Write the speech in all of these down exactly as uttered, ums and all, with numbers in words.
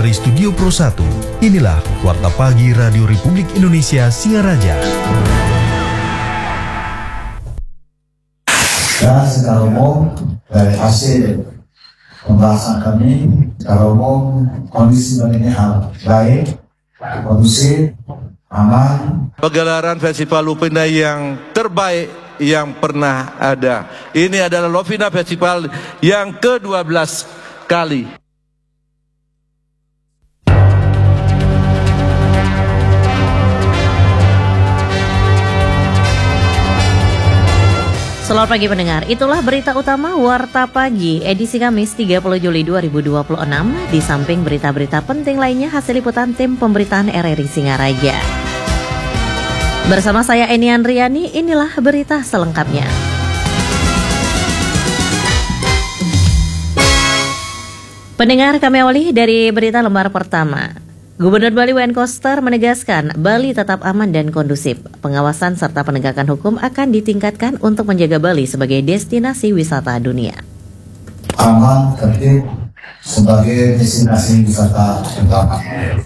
dari Studio Pro satu, inilah Warta Pagi Radio Republik Indonesia Singaraja. Dan secara umum dari hasil pembahasan kami, secara umum kondisi ini hal baik, kondusif, aman. Pegelaran Festival Lovina yang terbaik yang pernah ada. Ini adalah Lovina Festival yang ke dua belas kali. Selamat pagi pendengar, itulah berita utama Warta Pagi edisi Kamis tiga puluh Juli dua ribu dua puluh enam. Di samping berita-berita penting lainnya hasil liputan tim pemberitaan R R I Singaraja. Bersama saya Eni Andriani, inilah berita selengkapnya. Pendengar, kami awali dari berita lembar pertama. Gubernur Bali Wayan Koster menegaskan Bali tetap aman dan kondusif. Pengawasan serta penegakan hukum akan ditingkatkan untuk menjaga Bali sebagai destinasi wisata dunia. Aman, tertib sebagai destinasi wisata utama.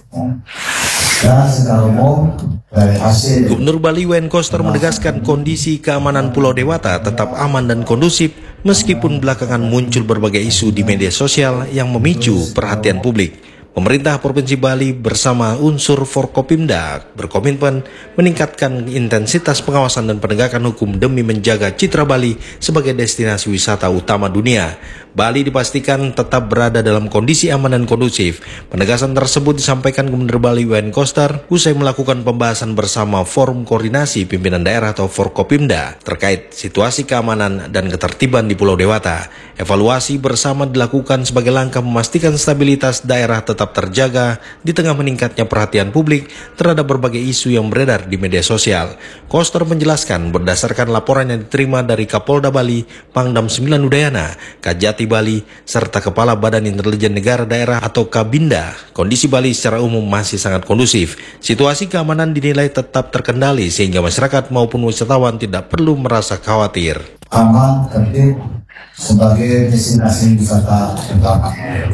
Dan secara umum dari hasil Gubernur Bali Wayan Koster menegaskan kondisi keamanan Pulau Dewata tetap aman dan kondusif meskipun belakangan muncul berbagai isu di media sosial yang memicu perhatian publik. Pemerintah Provinsi Bali bersama unsur Forkopimda berkomitmen meningkatkan intensitas pengawasan dan penegakan hukum demi menjaga citra Bali sebagai destinasi wisata utama dunia. Bali dipastikan tetap berada dalam kondisi aman dan kondusif. Penegasan tersebut disampaikan Gubernur Bali Wayan Koster usai melakukan pembahasan bersama Forum Koordinasi Pimpinan Daerah atau Forkopimda terkait situasi keamanan dan ketertiban di Pulau Dewata. Evaluasi bersama dilakukan sebagai langkah memastikan stabilitas daerah tetap terjaga di tengah meningkatnya perhatian publik terhadap berbagai isu yang beredar di media sosial. Koster menjelaskan berdasarkan laporan yang diterima dari Kapolda Bali, Pangdam sembilan Udayana, Kajati Bali, serta Kepala Badan Intelijen Negara Daerah atau Kabinda, kondisi Bali secara umum masih sangat kondusif. Situasi keamanan dinilai tetap terkendali sehingga masyarakat maupun wisatawan tidak perlu merasa khawatir. Aman, tertib sebagai destinasi wisata utama.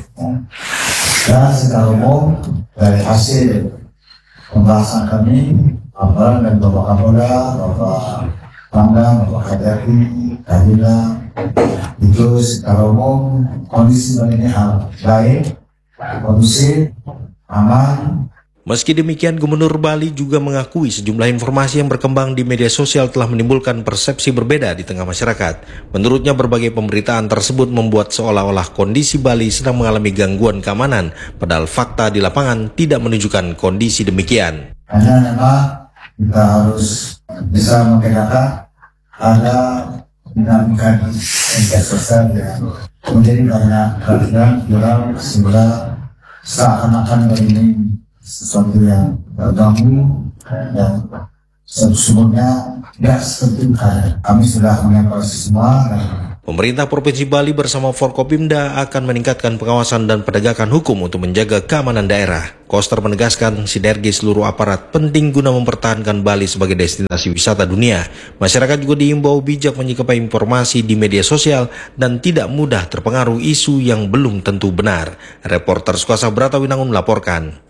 Dan secara umum dari hasil pembahasan kami, Bapak dan Bapak Kapolda, Bapak Pangdam, Bapak Kajati, Kabinda, itu secara umum kondisi ini hal baik, kondusif, aman. Meski demikian, Gubernur Bali juga mengakui sejumlah informasi yang berkembang di media sosial telah menimbulkan persepsi berbeda di tengah masyarakat. Menurutnya, berbagai pemberitaan tersebut membuat seolah-olah kondisi Bali sedang mengalami gangguan keamanan, padahal fakta di lapangan tidak menunjukkan kondisi demikian. Hanya memang kita harus bisa membedakan ada dinamika di media sosial yang menjadi banyak keraguan, kurang, sehingga seakan-akan ini sesuatu yang terganggu dan sesungguhnya tidak seperti itu. Kami sudah mengevaluasi semua. Dan Pemerintah Provinsi Bali bersama Forkopimda akan meningkatkan pengawasan dan penegakan hukum untuk menjaga keamanan daerah. Koster menegaskan sinergi seluruh aparat penting guna mempertahankan Bali sebagai destinasi wisata dunia. Masyarakat juga diimbau bijak menyikapi informasi di media sosial dan tidak mudah terpengaruh isu yang belum tentu benar. Reporter Sukasa Brata Winangun melaporkan.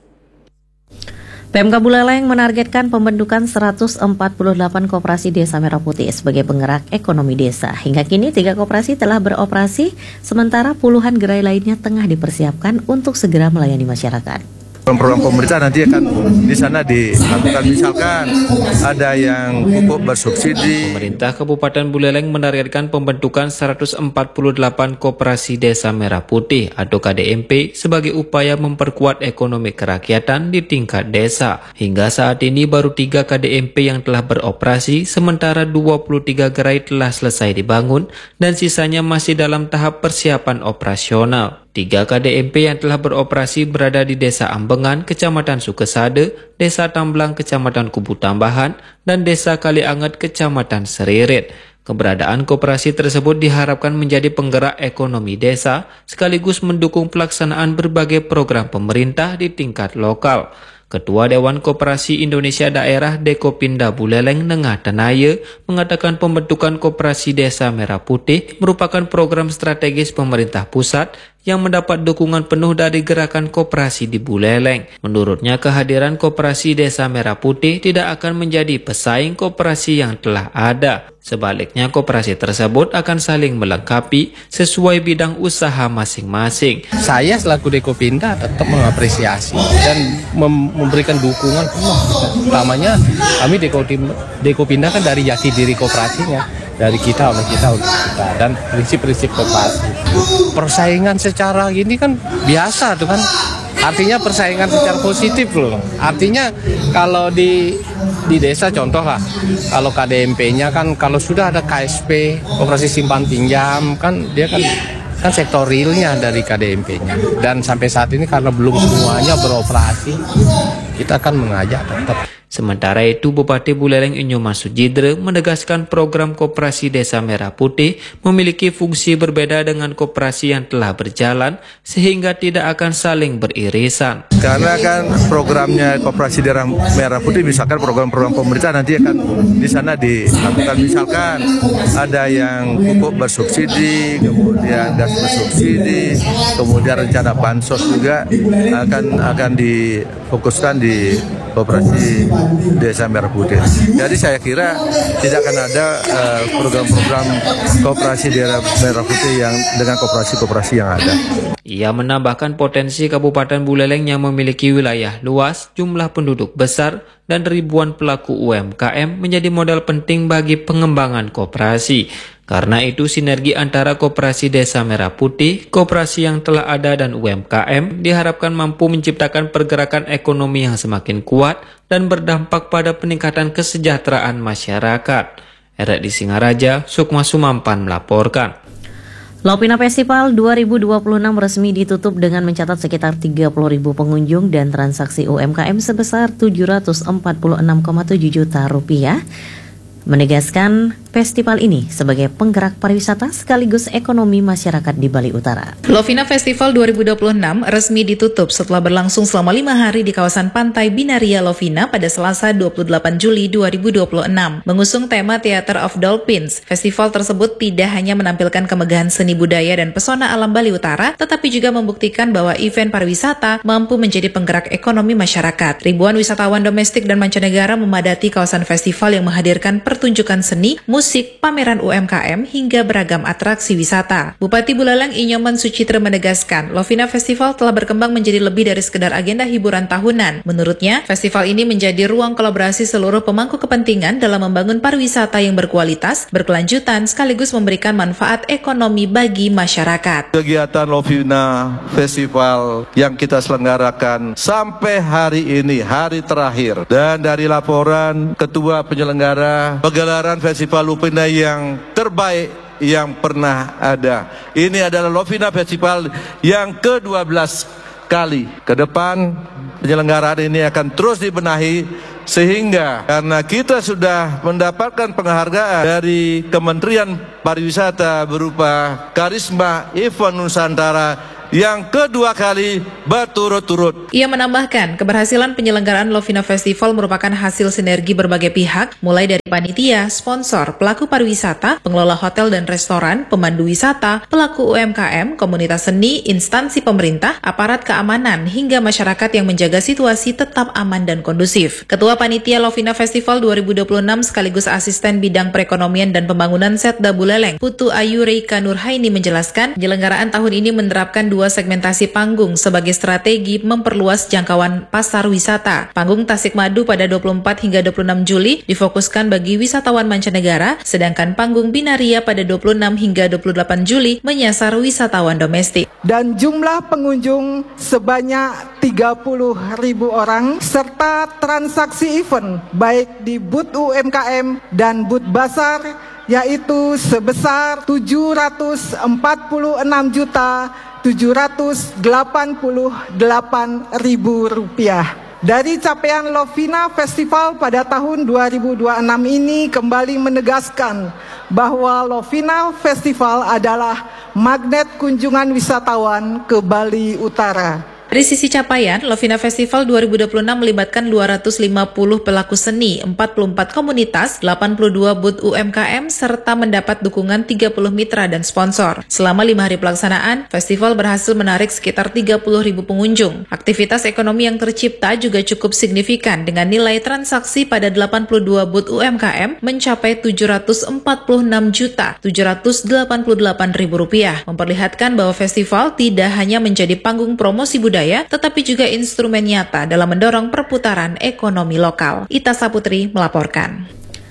Pemkab Buleleng menargetkan pembentukan seratus empat puluh delapan koperasi desa Merah Putih sebagai penggerak ekonomi desa. Hingga kini tiga koperasi telah beroperasi, sementara puluhan gerai lainnya tengah dipersiapkan untuk segera melayani masyarakat. Program pemerintah nanti akan di sana dilakukan, misalkan ada yang pupuk bersubsidi. Pemerintah Kabupaten Buleleng menargetkan pembentukan seratus empat puluh delapan koperasi desa Merah Putih atau K D M P sebagai upaya memperkuat ekonomi kerakyatan di tingkat desa. Hingga saat ini baru tiga K D M P yang telah beroperasi, sementara dua puluh tiga gerai telah selesai dibangun dan sisanya masih dalam tahap persiapan operasional. Tiga K D M P yang telah beroperasi berada di Desa Ambengan, Kecamatan Sukesade, Desa Tamblang, Kecamatan Kubu Tambahan, dan Desa Kalianget, Kecamatan Seririt. Keberadaan koperasi tersebut diharapkan menjadi penggerak ekonomi desa, sekaligus mendukung pelaksanaan berbagai program pemerintah di tingkat lokal. Ketua Dewan Koperasi Indonesia Daerah Dekopinda Buleleng Nengah Tenaya mengatakan pembentukan Koperasi Desa Merah Putih merupakan program strategis pemerintah pusat yang mendapat dukungan penuh dari gerakan koperasi di Buleleng. Menurutnya, kehadiran koperasi Desa Merah Putih tidak akan menjadi pesaing koperasi yang telah ada. Sebaliknya, koperasi tersebut akan saling melengkapi sesuai bidang usaha masing-masing. Saya selaku Dekopinda tetap mengapresiasi dan mem memberikan dukungan penuh. Utamanya kami Dekopinda kan dari jati diri koperasinya, dari kita oleh kita oleh kita, dan prinsip-prinsip koperasi. Persaingan secara gini kan biasa tuh kan. Artinya persaingan secara positif loh. Artinya kalau di di desa contoh lah, kalau K D M P-nya kan kalau sudah ada K S P, koperasi simpan pinjam, kan dia kan kan sektor realnya dari K D M P-nya. Dan sampai saat ini karena belum semuanya beroperasi, kita akan mengajak tetap. Sementara itu, Bupati Buleleng Inyoman Sujidre menegaskan program koperasi Desa Merah Putih memiliki fungsi berbeda dengan koperasi yang telah berjalan sehingga tidak akan saling beririsan. Karena kan programnya koperasi Desa Merah Putih, misalkan program-program pemerintah nanti akan di sana dilakukan, misalkan ada yang pupuk bersubsidi, kemudian gas bersubsidi, kemudian rencana bansos juga akan akan difokuskan di koperasi Desa Merah Putih. Jadi saya kira tidak akan ada program-program uh, koperasi Desa Merah Putih yang dengan koperasi-koperasi yang ada. Ia menambahkan potensi Kabupaten Buleleng yang memiliki wilayah luas, jumlah penduduk besar, dan ribuan pelaku U M K M menjadi modal penting bagi pengembangan koperasi. Karena itu, sinergi antara koperasi Desa Merah Putih, koperasi yang telah ada, dan U M K M diharapkan mampu menciptakan pergerakan ekonomi yang semakin kuat dan berdampak pada peningkatan kesejahteraan masyarakat. R D Singaraja, Sukma Sumampan melaporkan. Lovina Festival dua ribu dua puluh enam resmi ditutup dengan mencatat sekitar tiga puluh ribu pengunjung dan transaksi U M K M sebesar tujuh ratus empat puluh enam koma tujuh juta rupiah. Menegaskan festival ini sebagai penggerak pariwisata sekaligus ekonomi masyarakat di Bali Utara. Lovina Festival dua ribu dua puluh enam resmi ditutup setelah berlangsung selama lima hari di kawasan Pantai Binaria Lovina pada Selasa dua puluh delapan Juli dua ribu dua puluh enam. Mengusung tema Theater of Dolphins, festival tersebut tidak hanya menampilkan kemegahan seni budaya dan pesona alam Bali Utara, tetapi juga membuktikan bahwa event pariwisata mampu menjadi penggerak ekonomi masyarakat. Ribuan wisatawan domestik dan mancanegara memadati kawasan festival yang menghadirkan pertunjukan seni, musik, pameran U M K M, hingga beragam atraksi wisata. Bupati Buleleng Inyoman Sujidre menegaskan, Lovina Festival telah berkembang menjadi lebih dari sekedar agenda hiburan tahunan. Menurutnya, festival ini menjadi ruang kolaborasi seluruh pemangku kepentingan dalam membangun pariwisata yang berkualitas, berkelanjutan, sekaligus memberikan manfaat ekonomi bagi masyarakat. Kegiatan Lovina Festival yang kita selenggarakan sampai hari ini, hari terakhir, dan dari laporan Ketua Penyelenggara, pegelaran Festival Lovina yang terbaik yang pernah ada. Ini adalah Lovina Festival yang ke dua belas kali. Ke depan penyelenggaraan ini akan terus dibenahi sehingga karena kita sudah mendapatkan penghargaan dari Kementerian Pariwisata berupa Karisma Event Nusantara yang kedua kali berturut-turut. Ia menambahkan, keberhasilan penyelenggaraan Lovina Festival merupakan hasil sinergi berbagai pihak, mulai dari panitia, sponsor, pelaku pariwisata, pengelola hotel dan restoran, pemandu wisata, pelaku U M K M, komunitas seni, instansi pemerintah, aparat keamanan, hingga masyarakat yang menjaga situasi tetap aman dan kondusif. Ketua Panitia Lovina Festival dua ribu dua puluh enam sekaligus Asisten Bidang Perekonomian dan Pembangunan Setda Buleleng, Putu Ayu Reika Nurhaini menjelaskan, penyelenggaraan tahun ini menerapkan dua segmentasi panggung sebagai strategi memperluas jangkauan pasar wisata. Panggung Tasikmadu pada dua puluh empat hingga dua puluh enam Juli difokuskan bagi wisatawan mancanegara, sedangkan panggung Binaria pada dua puluh enam hingga dua puluh delapan Juli menyasar wisatawan domestik. Dan jumlah pengunjung sebanyak tiga puluh ribu orang serta transaksi event baik di booth U M K M dan booth basar yaitu sebesar tujuh ratus empat puluh enam juta tujuh ratus delapan puluh delapan ribu rupiah. Dari capaian Lovina Festival pada tahun dua ribu dua puluh enam ini kembali menegaskan bahwa Lovina Festival adalah magnet kunjungan wisatawan ke Bali Utara. Dari sisi capaian, Lovina Festival dua ribu dua puluh enam melibatkan dua ratus lima puluh pelaku seni, empat puluh empat komunitas, delapan puluh dua booth U M K M, serta mendapat dukungan tiga puluh mitra dan sponsor. Selama lima hari pelaksanaan, festival berhasil menarik sekitar tiga puluh ribu pengunjung. Aktivitas ekonomi yang tercipta juga cukup signifikan dengan nilai transaksi pada delapan puluh dua booth U M K M mencapai tujuh ratus empat puluh enam juta tujuh ratus delapan puluh delapan ribu rupiah, memperlihatkan bahwa festival tidak hanya menjadi panggung promosi budaya, tetapi juga instrumen nyata dalam mendorong perputaran ekonomi lokal. Ita Saputri melaporkan.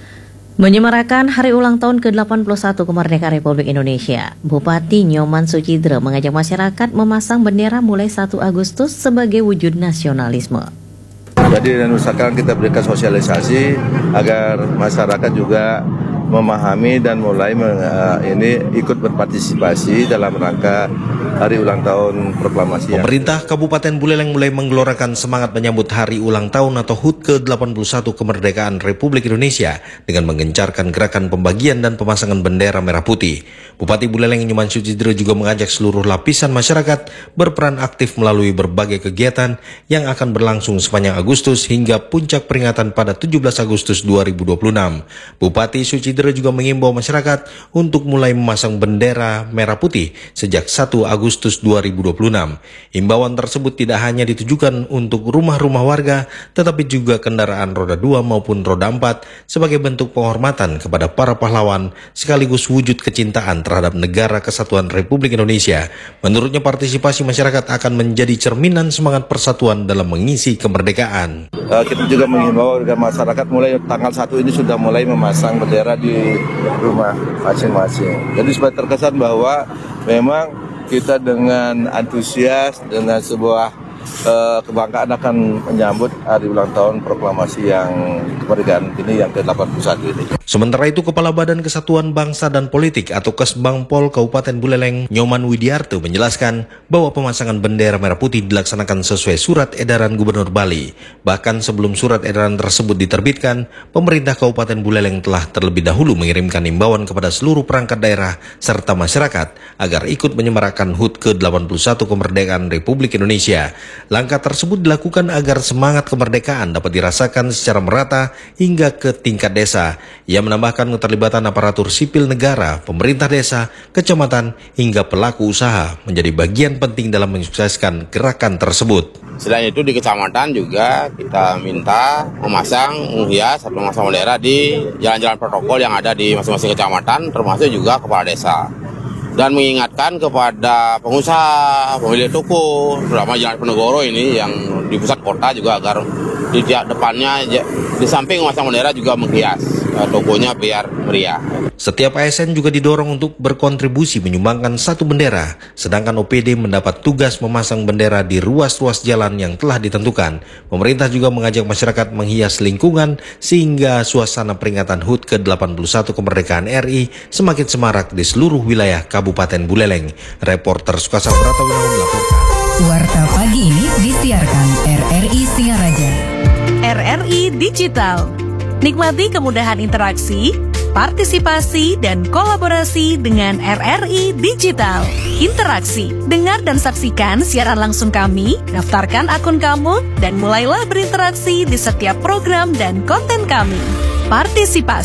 Menyemarakan hari ulang tahun ke delapan puluh satu kemerdekaan Republik Indonesia, Bupati Nyoman Sucidre mengajak masyarakat memasang bendera mulai satu Agustus sebagai wujud nasionalisme. Jadi dan usahakan kita berikan sosialisasi agar masyarakat juga memahami dan mulai uh, ini ikut berpartisipasi dalam rangka hari ulang tahun proklamasi. Pemerintah Kabupaten Buleleng mulai menggelorakan semangat menyambut hari ulang tahun atau H U T ke delapan puluh satu kemerdekaan Republik Indonesia dengan menggencarkan gerakan pembagian dan pemasangan bendera merah putih. Bupati Buleleng Nyoman Sucidre juga mengajak seluruh lapisan masyarakat berperan aktif melalui berbagai kegiatan yang akan berlangsung sepanjang Agustus hingga puncak peringatan pada tujuh belas Agustus dua ribu dua puluh enam. Bupati Sucidre juga mengimbau masyarakat untuk mulai memasang bendera merah putih sejak satu Agustus dua ribu dua puluh enam. Imbauan tersebut tidak hanya ditujukan untuk rumah-rumah warga, tetapi juga kendaraan roda dua maupun roda empat sebagai bentuk penghormatan kepada para pahlawan sekaligus wujud kecintaan terhadap negara kesatuan Republik Indonesia. Menurutnya partisipasi masyarakat akan menjadi cerminan semangat persatuan dalam mengisi kemerdekaan. Uh, kita juga mengimbau agar masyarakat mulai tanggal satu ini sudah mulai memasang bendera di rumah masing-masing. Jadi supaya terkesan bahwa memang kita dengan antusias, dengan sebuah uh, kebanggaan akan menyambut hari ulang tahun proklamasi yang kemerdekaan ini yang ke delapan puluh satu ini. Sementara itu, Kepala Badan Kesatuan Bangsa dan Politik atau Kesbangpol Kabupaten Buleleng, Nyoman Widiarto menjelaskan bahwa pemasangan bendera merah putih dilaksanakan sesuai surat edaran Gubernur Bali. Bahkan sebelum surat edaran tersebut diterbitkan, pemerintah Kabupaten Buleleng telah terlebih dahulu mengirimkan imbauan kepada seluruh perangkat daerah serta masyarakat agar ikut menyemarakan H U T ke delapan puluh satu kemerdekaan Republik Indonesia. Langkah tersebut dilakukan agar semangat kemerdekaan dapat dirasakan secara merata hingga ke tingkat desa. Ia menambahkan keterlibatan aparatur sipil negara, pemerintah desa, kecamatan, hingga pelaku usaha menjadi bagian penting dalam mensukseskan gerakan tersebut. Selain itu di kecamatan juga kita minta memasang, menghias atau memasang bendera di jalan-jalan protokol yang ada di masing-masing kecamatan, termasuk juga kepala desa. Dan mengingatkan kepada pengusaha, pemilik toko, terutama Jalan Penegoro ini yang di pusat kota juga agar di tiap depannya, di samping memasang bendera juga menghias tokonya biar meriah. Setiap A S N juga didorong untuk berkontribusi menyumbangkan satu bendera, sedangkan O P D mendapat tugas memasang bendera di ruas-ruas jalan yang telah ditentukan. Pemerintah juga mengajak masyarakat menghias lingkungan sehingga suasana peringatan H U T ke delapan puluh satu kemerdekaan R I semakin semarak di seluruh wilayah Kabupaten Buleleng. Reporter Sukasa Pratawirawan melaporkan. Warta pagi ini disiarkan R R I Singaraja. R R I Digital. Nikmati kemudahan interaksi, partisipasi, dan kolaborasi dengan R R I Digital. Interaksi, dengar dan saksikan siaran langsung kami, daftarkan akun kamu, dan mulailah berinteraksi di setiap program dan konten kami. Partisipasi.